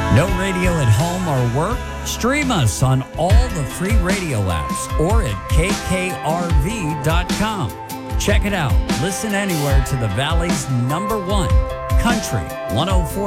No radio at home or work? Stream us on all the free radio apps or at kkrv.com. Check it out. Listen anywhere to the Valley's #1 country 104.